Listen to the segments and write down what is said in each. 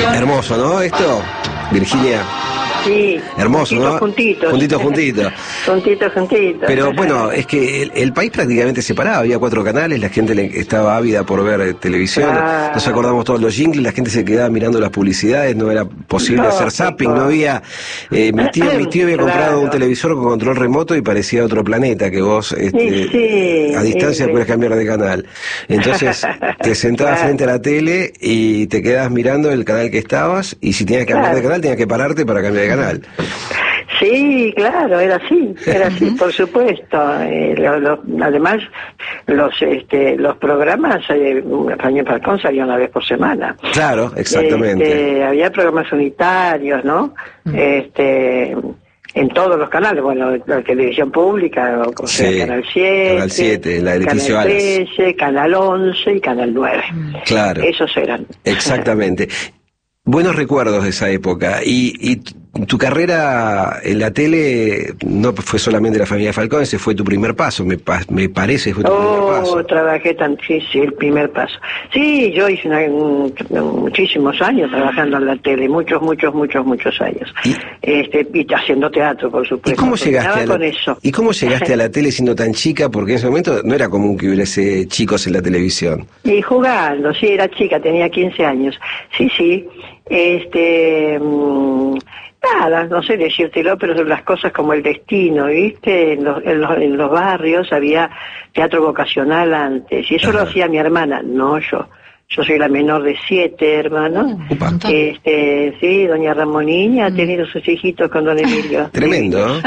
Hermoso, ¿no? Esto, Virginia. Sí. Hermoso, ¿no? Juntitos. Juntitos. Pero bueno, es que el país prácticamente separado, había 4 canales, la gente estaba ávida por ver televisión, nos acordamos todos los jingles, la gente se quedaba mirando las publicidades, no era posible hacer zapping, no había... mi tío había comprado un televisor con control remoto y parecía otro planeta, que vos a distancia puedes cambiar de canal. Entonces te sentabas frente a la tele y te quedabas mirando el canal que estabas, y si tenías que cambiar de canal, tenías que pararte para cambiar de canal. Sí, claro, era así, por supuesto. Además, los programas, Rañé Falcón salía una vez por semana. Claro, exactamente. Había programas unitarios, ¿no? En todos los canales, bueno, la televisión pública, o sea, Canal 7, Canal 7, la edificio Canal Alas. 13, Canal 11 y Canal 9. Claro. Esos eran. Exactamente. Buenos recuerdos de esa época. Y tu carrera en la tele no fue solamente la familia Falcón, ese fue tu primer paso, me parece fue tu primer paso. Trabajé sí, el primer paso. Sí, yo hice muchísimos años trabajando en la tele, muchos años. Y haciendo teatro, por supuesto. ¿Y cómo llegaste a la tele siendo tan chica? Porque en ese momento no era común que hubiese chicos en la televisión. Y jugando, sí, era chica, tenía 15 años. Sí. Nada, no sé decírtelo, pero son las cosas como el destino, ¿viste? En los barrios había teatro vocacional antes, y eso lo hacía mi hermana, no yo. Yo soy la menor de 7 hermanos. Sí, doña Ramonina ha tenido sus hijitos con don Emilio. Tremendo.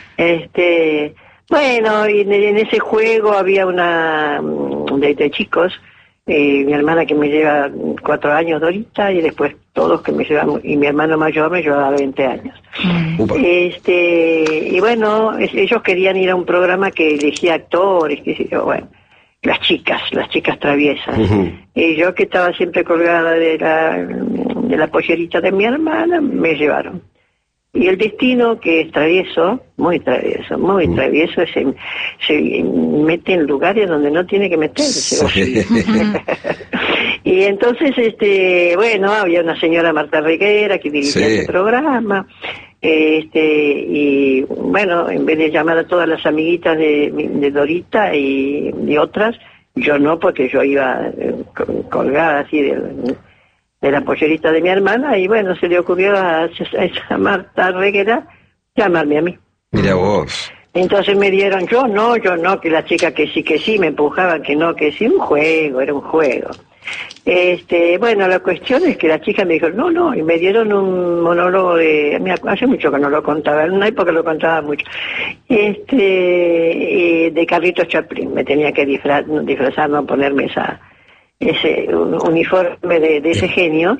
Bueno, y en ese juego había una de chicos. Mi hermana que me lleva 4 años, Dorita, y después todos que me llevan, y mi hermano mayor me llevaba 20 años. Y bueno, ellos querían ir a un programa que elegía actores, qué sé yo, bueno, las chicas traviesas. Y yo, que estaba siempre colgada de la pollerita de mi hermana, me llevaron. Y el destino, que es travieso, muy travieso, se mete en lugares donde no tiene que meterse. Y entonces, bueno, había una señora Marta Reguera que dirigía el programa, y bueno, en vez de llamar a todas las amiguitas de Dorita y otras, yo no, porque yo iba colgada así de la pollerita de mi hermana, y bueno, se le ocurrió a esa Marta Reguera llamarme a mí. Mira vos. Entonces me dieron, yo no, que la chica que sí, me empujaban, que no, que sí, era un juego. Bueno, la cuestión es que la chica me dijo, no, y me dieron un monólogo hace mucho que no lo contaba, en una época lo contaba mucho, de Carlitos Chaplin. Me tenía que disfrazar, no ponerme ese uniforme de ese genio.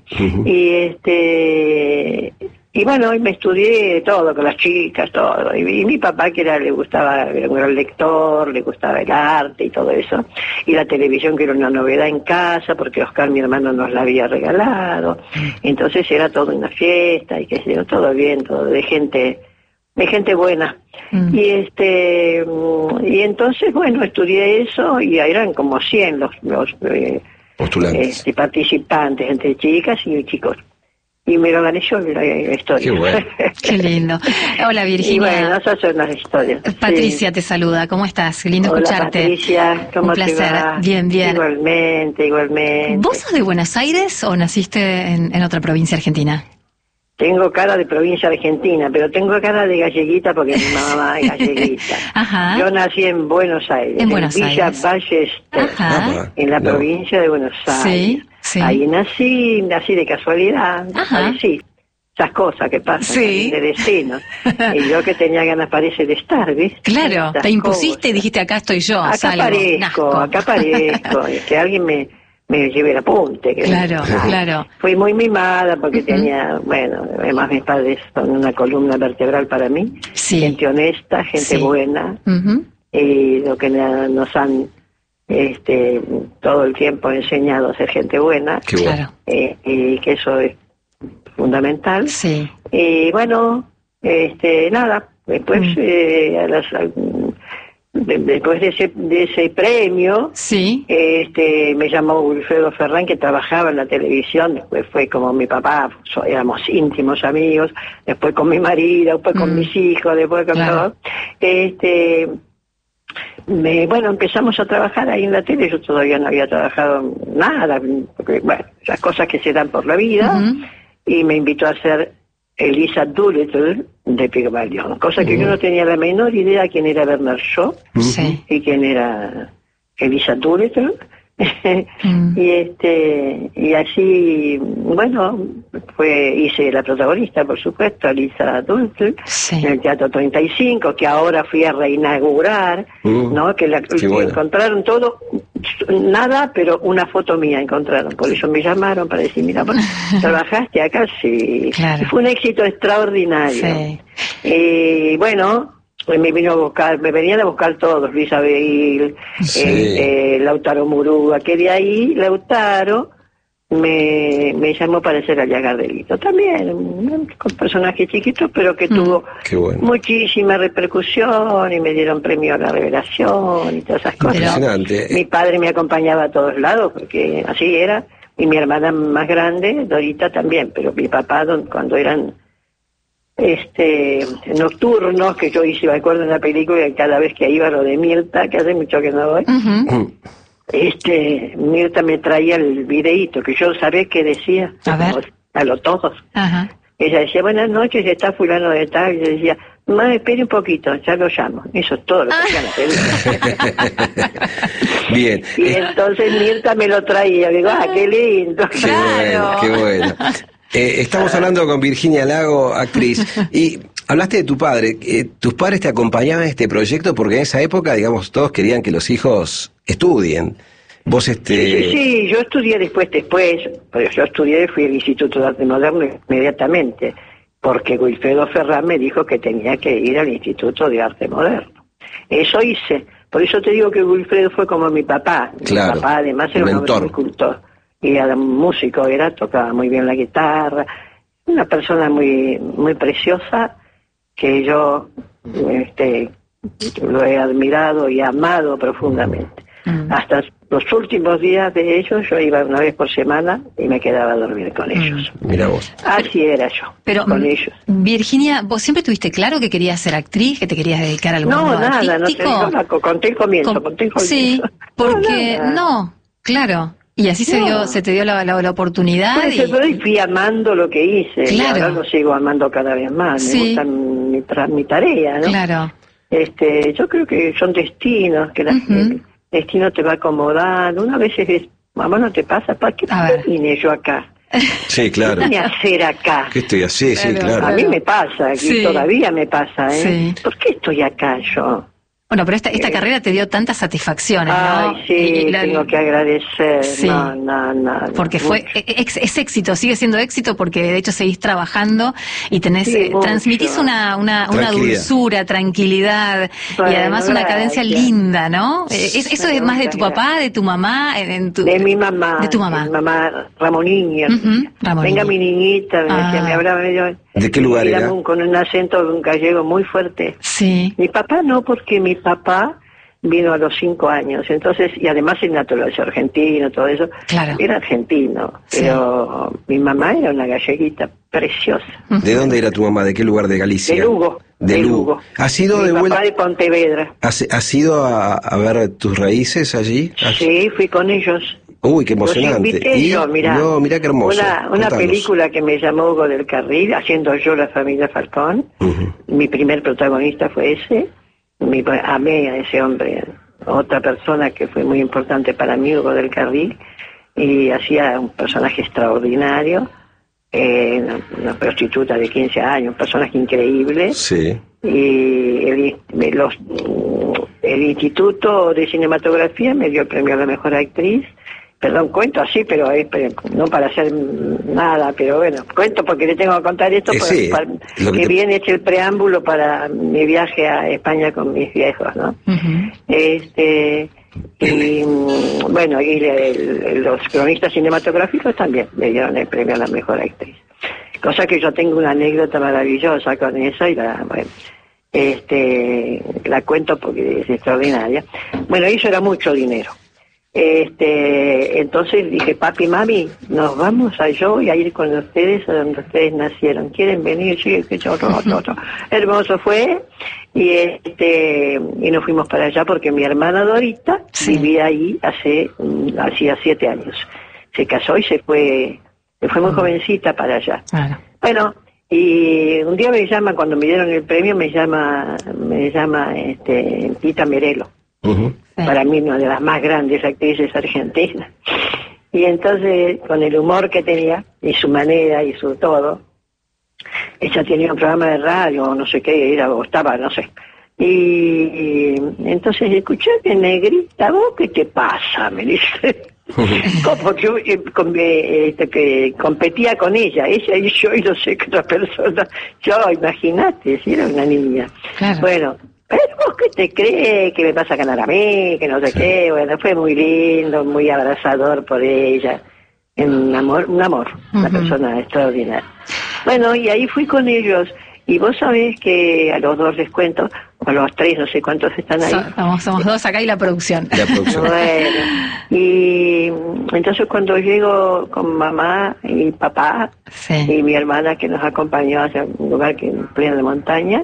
Y bueno, y me estudié todo con las chicas, todo, y mi papá, que le gustaba, era un gran lector, le gustaba el arte y todo eso, y la televisión, que era una novedad en casa, porque Oscar, mi hermano, nos la había regalado. Entonces era todo una fiesta, y qué sé yo, todo bien, todo de gente buena. Y entonces, bueno, estudié eso, y eran como 100 los postulantes, participantes, entre chicas y chicos. Y me lo gané yo la historia. Qué bueno. Qué lindo. Hola, Virginia. Y bueno, esas son las historias. Patricia te saluda. ¿Cómo estás? Qué lindo escucharte. Patricia, ¿cómo Un placer. te va? Bien. Igualmente. ¿Vos sos de Buenos Aires o naciste en otra provincia argentina? Tengo cara de provincia argentina, pero tengo cara de galleguita porque mi mamá es galleguita. Ajá. Yo nací en Buenos Aires, en Villa Ballester, en la provincia de Buenos Aires. Sí. Ahí nací de casualidad, sí, esas cosas que pasan, de destino. Y yo, que tenía ganas, parece, de estar, ¿viste? Claro, te impusiste y dijiste, acá estoy yo. Acá aparezco, que alguien me lleve el apunte. Claro. Fui muy mimada porque tenía, bueno, además mis padres son una columna vertebral para mí. Gente honesta, gente buena, y lo que nos han todo el tiempo enseñado a ser gente buena. Claro. Y que eso es fundamental. Y bueno, nada, después después de ese premio, sí, me llamó Wilfredo Ferrán, que trabajaba en la televisión, después fue como mi papá, éramos íntimos amigos, después con mi marido, después con mis hijos, después con todo. Bueno, empezamos a trabajar ahí en la tele, yo todavía no había trabajado nada, porque, bueno, las cosas que se dan por la vida, y me invitó a hacer Elisa Doolittle de Pygmalion, cosa que yo no tenía la menor idea quién era Bernard Shaw y quién era Elisa Doolittle. Y así, bueno, hice la protagonista, por supuesto, Elisa Doolittle, en el Teatro 35, que ahora fui a reinaugurar, ¿no? Que encontraron todo, nada, pero una foto mía encontraron, por eso me llamaron para decir, mira, ¿trabajaste acá? Sí, claro. Y fue un éxito extraordinario. Bueno, me venían a buscar todos, Luis Abel, Lautaro Murúa, que de ahí Lautaro me llamó para hacer Allá Gardelito, también con personajes chiquitos, pero que tuvo muchísima repercusión, y me dieron premio a la revelación y todas esas cosas. Mi padre me acompañaba a todos lados, porque así era, y mi hermana más grande, Dorita, también, pero mi papá, cuando eran nocturnos, que yo hice, me acuerdo en la película, cada vez que iba lo de Mirta, que hace mucho que no voy, Mirta me traía el videíto, que yo sabía que decía a los todos. Ella decía, buenas noches, está fulano de tal, y yo decía, mamá, espere un poquito, ya lo llamo. Eso es todo lo que hacía la película. Bien. Y entonces Mirta me lo traía, digo, qué lindo. Qué bueno. Estamos hablando con Virginia Lago, actriz, y hablaste de tu padre. ¿Tus padres te acompañaban en este proyecto? Porque en esa época, digamos, todos querían que los hijos estudien. Vos Sí, yo estudié después, pero yo estudié y fui al Instituto de Arte Moderno inmediatamente, porque Wilfredo Ferrán me dijo que tenía que ir al Instituto de Arte Moderno. Eso hice. Por eso te digo que Wilfredo fue como mi papá. Claro, mi papá además era un hombre muy culto. Y era músico, tocaba muy bien la guitarra, una persona muy muy preciosa, que yo lo he admirado y amado profundamente. Hasta los últimos días de ellos, yo iba una vez por semana y me quedaba a dormir con ellos. Mira vos. Así era yo, con ellos. Virginia, ¿vos siempre tuviste claro que querías ser actriz, que te querías dedicar al mundo artístico? No, conté el comienzo, Sí, porque claro. Y así se te dio la oportunidad. Pero fui amando lo que hice. Claro. Y ahora lo sigo amando cada vez más. Me gusta mi tarea, ¿no? Claro. Yo creo que son destinos, que el destino te va acomodando. Una vez a vos no te pasa, ¿para qué vine yo acá? Sí, claro. ¿Qué vine a hacer acá? ¿Qué estoy haciendo? Sí, claro. A mí me pasa, y todavía me pasa, ¿Por qué estoy acá yo? Bueno, pero esta carrera te dio tantas satisfacciones, ¿no? Ay, sí, tengo que agradecer. Sí, no. Porque es éxito, sigue siendo éxito, porque de hecho seguís trabajando y transmitís una dulzura, tranquilidad, y además una cadencia linda, ¿no? Eso es más de tu papá, de tu mamá, de mi mamá. De tu mamá. Mi mamá, Ramoniña. Venga mi niñita, me hablaba medio. ¿De qué lugar era? Con un acento gallego muy fuerte. Sí. Mi papá no, porque mi papá vino a los 5 años, entonces, y además es naturaleza argentino, todo eso. Claro. Era argentino, pero mi mamá era una galleguita preciosa. ¿De dónde era tu mamá? ¿De qué lugar de Galicia? De Lugo. De Lugo. ¿Has ido de vuelta? Mi papá de Pontevedra. ¿Has ido a ver tus raíces allí? Sí, fui con ellos. Uy, qué emocionante. Mirá qué hermoso. Una película que me llamó Hugo del Carril, haciendo yo La Familia Falcón. Mi primer protagonista fue ese. Amé a ese hombre. Otra persona que fue muy importante para mí, Hugo del Carril, y hacía un personaje extraordinario. Una prostituta de 15 años, un personaje increíble. Sí. Y el Instituto de Cinematografía me dio el premio a la mejor actriz. Perdón, cuento así, pero no para hacer nada, pero bueno, cuento porque le tengo que contar esto, que viene hecho el preámbulo para mi viaje a España con mis viejos, ¿no? Y bueno, y los cronistas cinematográficos también me dieron el premio a la mejor actriz. Cosa que yo tengo una anécdota maravillosa con eso, La cuento porque es extraordinaria. Bueno, eso era mucho dinero. Entonces dije, papi, mami, nos vamos a ir con ustedes a donde ustedes nacieron. ¿Quieren venir? Sí, que yo, no. Hermoso fue, y nos fuimos para allá porque mi hermana Dorita vivía ahí hacía 7 años. Se casó y se fue muy jovencita para allá. Bueno, y un día me llama, cuando me dieron el premio, me llama Tita Merelo. Para mí una de las más grandes actrices argentinas. Y entonces, con el humor que tenía, y su manera, y su todo, ella tenía un programa de radio, no sé qué, estaba, no sé. Y entonces, escuché que negrita, ¿vos qué te pasa? Me dice. Porque yo que competía con ella y yo, y no sé qué otra persona. Yo, imagínate, si era una niña. Claro. Bueno, pero vos qué te crees que me vas a ganar a mí, que no sé qué. Bueno, fue muy lindo, muy abrazador por ella. Un amor, una persona extraordinaria. Bueno, y ahí fui con ellos. Y vos sabés que a los 2 les cuento, o a los 3, no sé cuántos están ahí. Somos 2 acá y la producción. Bueno, y entonces cuando llego con mamá y papá, y mi hermana que nos acompañó hacia un lugar que en plena montaña,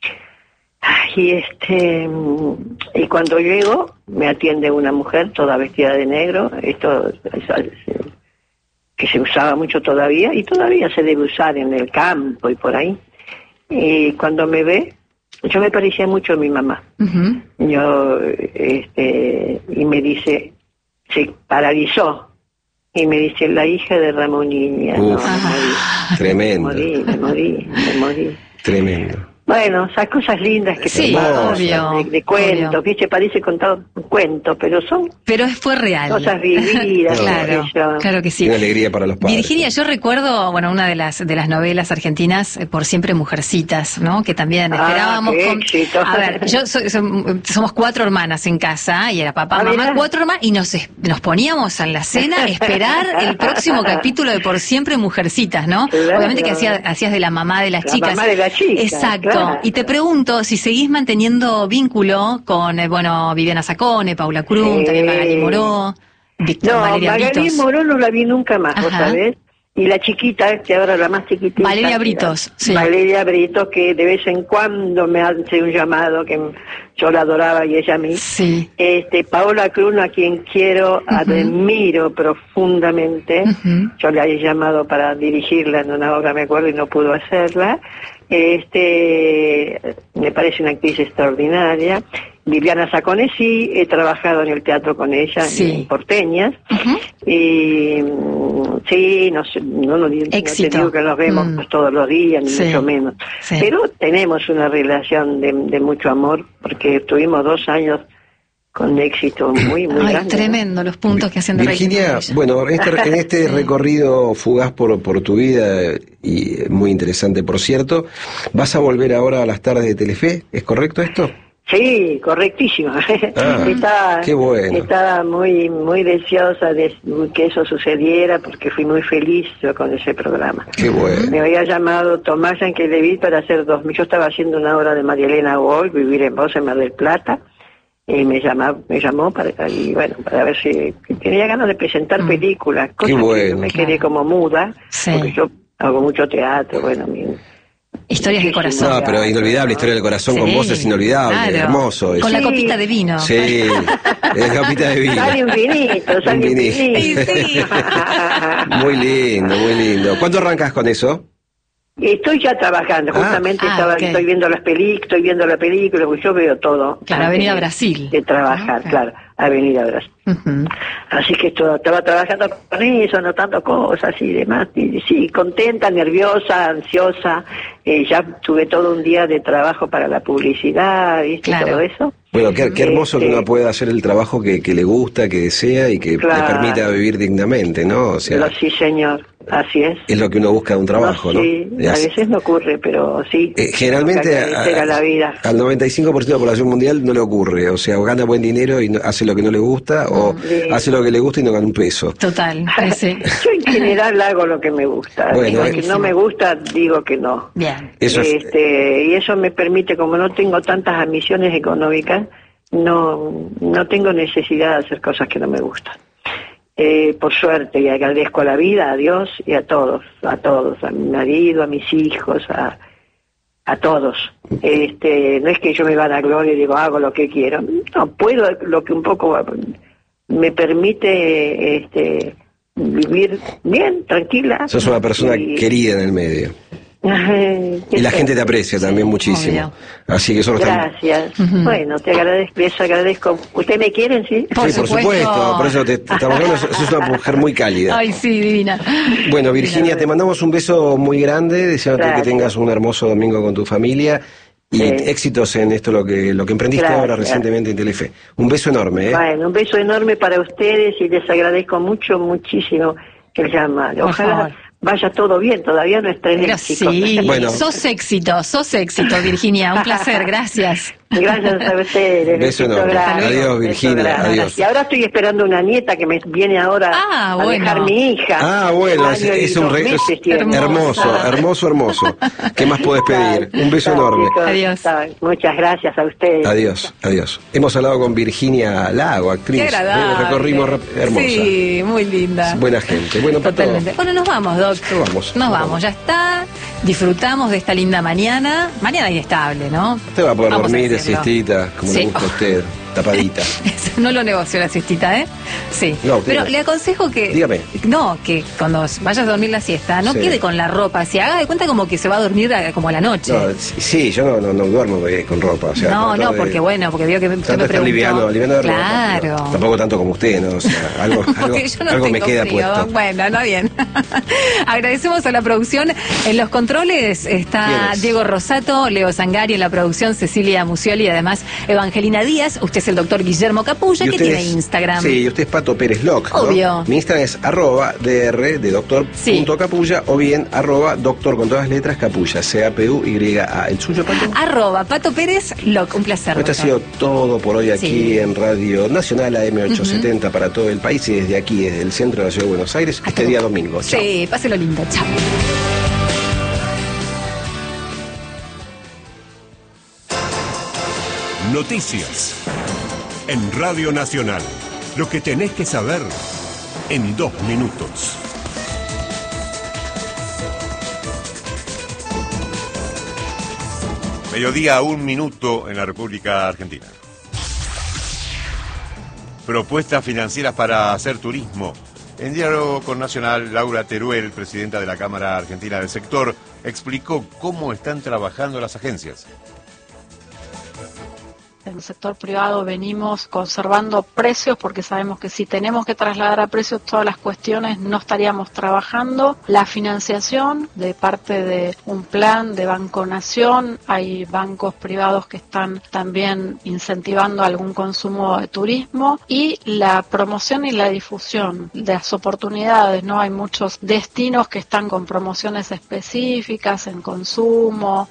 y cuando llego me atiende una mujer toda vestida de negro, esto que se usaba mucho todavía, y todavía se debe usar en el campo y por ahí. Y cuando me ve, yo me parecía mucho a mi mamá. Yo, y me dice, se paralizó, y me dice, la hija de Ramonín. No, tremendo. Me morí. Tremendo. Bueno, esas cosas lindas que sí, obvio, de cuentos, ¿viste? Parece contado un cuento, pero fue real. Cosas vividas. Claro que sí. Una alegría para los padres. Virginia, yo recuerdo, una de las novelas argentinas, Por siempre mujercitas, ¿no? Que también esperábamos. A ver, somos 4 hermanas en casa, y era papá, mamá, 4 hermanas, y nos poníamos en la cena a esperar el próximo capítulo de Por siempre mujercitas, ¿no? Claro. Obviamente que hacías de la mamá de las chicas. Mamá de la chica. Exacto. Claro. Y te pregunto si seguís manteniendo vínculo con, Viviana Sacone, Paula Crum, también Magalí Moró, Valeria Britos. Magalí Moró no la vi nunca más, ¿vos sabés? Y la chiquita, que ahora la más chiquitita. Valeria Britos, sí. Valeria Britos, que de vez en cuando me hace un llamado, que yo la adoraba y ella a mí. Sí. Paola Crum, a quien quiero, admiro profundamente. Yo la he llamado para dirigirla en una obra, me acuerdo, y no pudo hacerla. Me parece una actriz extraordinaria. Viviana Sacone sí, he trabajado en el teatro con ella, en Porteñas, y sí, no te digo que nos vemos todos los días, ni mucho menos, pero tenemos una relación de mucho amor, porque estuvimos 2 años con éxito muy grande. Tremendo los puntos que hacen de Virginia, bueno, en este recorrido fugaz por tu vida, y muy interesante por cierto, ¿vas a volver ahora a las tardes de Telefe? ¿Es correcto esto? Sí, correctísimo. Qué bueno. Estaba muy deseosa de que eso sucediera, porque fui muy feliz yo con ese programa. Qué bueno. Me había llamado Tomás Yankelevich para hacer 2000. Yo estaba haciendo una obra de María Elena Walsh, Vivir en Vos, en Mar del Plata, y me llamó para ver si tenía ganas de presentar películas, cosas que yo me quedé como muda, porque yo hago mucho teatro, Historias de corazón. No, pero inolvidable, Historia del corazón con vos es inolvidable, hermoso. Con la copita de vino. Sí, la copita de vino. Sale un vinito. Muy lindo. ¿Cuándo arrancas con eso? Estoy ya trabajando, justamente estoy viendo la película, porque yo veo todo. Claro, Avenida Brasil. De trabajar, claro, Avenida Brasil. Así que estaba trabajando con eso, anotando cosas y demás. Y sí, contenta, nerviosa, ansiosa. Ya tuve todo un día de trabajo para la publicidad, ¿viste? Todo eso. Bueno, qué hermoso que uno pueda hacer el trabajo que le gusta, que desea y que le permita vivir dignamente, ¿no? O sea, sí, señor. Así es. Es lo que uno busca de un trabajo, ¿no? Sí, a veces no ocurre, pero sí. Generalmente a la vida. Al 95% de la población mundial no le ocurre. O sea, o gana buen dinero y hace lo que no le gusta, o hace lo que le gusta y no gana un peso. Total, sí. Yo en general hago lo que me gusta. Bueno, lo que no me gusta, digo que no. Bien. Eso y eso me permite, como no tengo tantas ambiciones económicas, no tengo necesidad de hacer cosas que no me gustan. Por suerte, y agradezco a la vida, a Dios y a todos, a mi marido, a mis hijos, a todos. No es que yo me vanaglorie y digo, hago lo que quiero. No, puedo lo que un poco me permite vivir bien, tranquila. Sos una persona querida en el medio. Y la gente te aprecia también muchísimo. Obvio. Así que eso Gracias. Bueno, te agradezco. ¿Usted me quieren, sí? Por sí, por supuesto. Por eso te estamos hablando. Sos una mujer muy cálida. Ay, sí, divina. Bueno, Virginia, te mandamos un beso muy grande, deseándote que tengas un hermoso domingo con tu familia y éxitos en esto lo que emprendiste ahora recientemente en Telefe. Un beso enorme, ¿eh? Bueno, un beso enorme para ustedes y les agradezco muchísimo el llamado. Ojalá vaya todo bien, todavía no está en éxito. Sí, bueno. sos éxito, Virginia, un placer, gracias. Gracias a ustedes. Beso enorme. Adiós, Virginia, adiós. Y ahora estoy esperando una nieta que me viene ahora a dejar mi hija. Ah, bueno, es un regalo hermoso. ¿Qué más puedes pedir? Un beso enorme. Adiós. Muchas gracias a ustedes. Adiós. Hemos hablado con Virginia Lago, actriz. Qué agradable. Recorrimos hermosa. Sí, muy linda. Buena gente. Bueno, totalmente. Bueno, nos vamos, Doc. Nos vamos, ya está. Disfrutamos de esta linda mañana. Mañana inestable, ¿no? Usted va a poder dormir, siestita, como le gusta a usted, tapadita. No lo negocio la siestita, ¿eh? Sí. No, pero le aconsejo que... Dígame. No, que cuando vayas a dormir la siesta, no quede con la ropa. Si haga de cuenta como que se va a dormir como a la noche. No, sí, yo no duermo con ropa. O sea, porque veo que usted me preguntó. Liviano de claro. ropa. Tampoco tanto como usted, ¿no? O sea, algo me queda frío, puesto. Bueno, no bien. Agradecemos a la producción. En los controles está Diego Rosato, Leo Zangari en la producción, Cecilia Musioli y además Evangelina Díaz. Usted es el doctor Guillermo Capulla, que tiene Instagram. Sí, y usted es Pato Pérez Loc, ¿no? Obvio. Mi Instagram es @dr de doctor.capulla o bien @doctor con todas las letras Capulla, CAPUYA. ¿El suyo, Pato? Pato Pérez Loc, un placer. Esto ha sido todo por hoy aquí en Radio Nacional AM870 para todo el país y desde aquí, desde el centro de la ciudad de Buenos Aires, este día domingo. Chao. Sí, páselo lindo. Chao. Noticias en Radio Nacional. Lo que tenés que saber en 2 minutos. Mediodía, 1 minuto en la República Argentina. Propuestas financieras para hacer turismo. En diálogo con Nacional, Laura Teruel, presidenta de la Cámara Argentina del Sector, explicó cómo están trabajando las agencias. En el sector privado venimos conservando precios porque sabemos que si tenemos que trasladar a precios todas las cuestiones no estaríamos trabajando. La financiación de parte de un plan de Banco Nación, hay bancos privados que están también incentivando algún consumo de turismo y la promoción y la difusión de las oportunidades, ¿no? Hay muchos destinos que están con promociones específicas en consumo.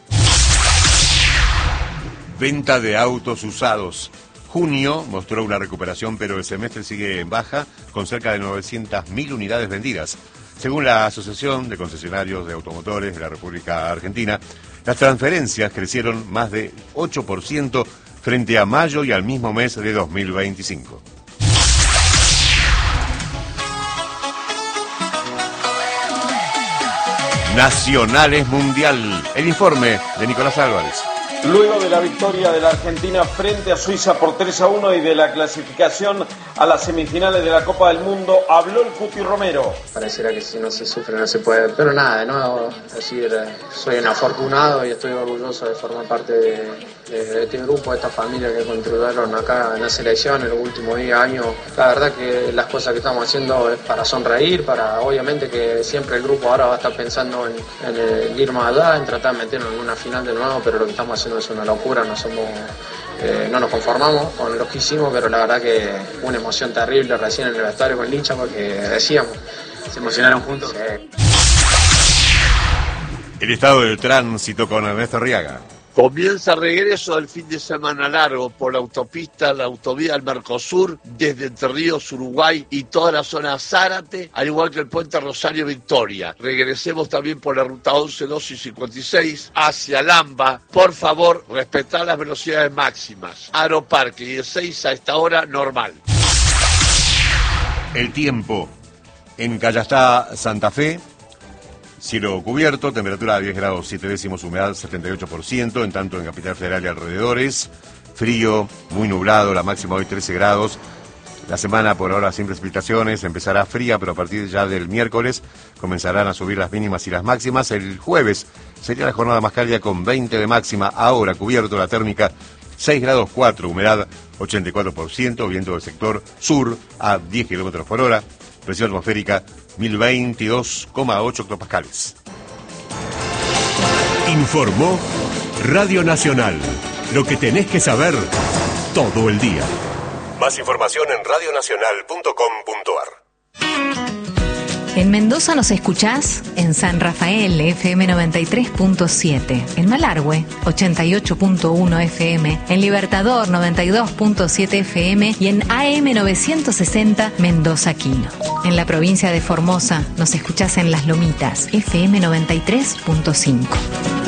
Venta de autos usados. Junio mostró una recuperación, pero el semestre sigue en baja, con cerca de 900.000 unidades vendidas. Según la Asociación de Concesionarios de Automotores de la República Argentina, las transferencias crecieron más de 8% frente a mayo y al mismo mes de 2025. Nacionales Mundial. El informe de Nicolás Álvarez. Luego de la victoria de la Argentina frente a Suiza por 3-1 y de la clasificación a las semifinales de la Copa del Mundo, habló el Cuti Romero. Pareciera que si no se sufre no se puede, pero nada, de nuevo, es decir, soy un afortunado y estoy orgulloso de formar parte de este grupo, de esta familia que contribuyeron acá en la selección en los últimos 10 años. La verdad que las cosas que estamos haciendo es para sonreír, para obviamente que siempre el grupo ahora va a estar pensando en ir más allá, en tratar de meternos en una final de nuevo, pero lo que estamos haciendo es una locura, no nos conformamos con lo que hicimos, pero la verdad que una emoción terrible recién en el vestuario con Licha porque decíamos, se emocionaron juntos. Sí. El estado del tránsito con Ernesto Arriaga. Comienza el regreso del fin de semana largo por la autopista, la autovía del Mercosur, desde Entre Ríos, Uruguay y toda la zona Zárate, al igual que el puente Rosario Victoria. Regresemos también por la ruta 11, 2 y 56 hacia Lamba. Por favor, respetad las velocidades máximas. Aeroparque y de 6 a esta hora normal. El tiempo en Callastá, Santa Fe. Cielo cubierto, temperatura de 10 grados 7 décimos, humedad 78%, en tanto en Capital Federal y alrededores. Frío, muy nublado, la máxima hoy 13 grados. La semana por ahora sin precipitaciones, empezará fría, pero a partir ya del miércoles comenzarán a subir las mínimas y las máximas. El jueves sería la jornada más cálida con 20 de máxima, ahora cubierto, la térmica 6 grados 4, humedad 84%, viento del sector sur a 10 kilómetros por hora, presión atmosférica 1022,8 hectopascales. Informó Radio Nacional. Lo que tenés que saber todo el día. Más información en radionacional.com.ar. En Mendoza nos escuchás en San Rafael, FM 93.7, en Malargüe, 88.1 FM, en Libertador, 92.7 FM y en AM 960, Mendoza Quino. En la provincia de Formosa nos escuchás en Las Lomitas, FM 93.5.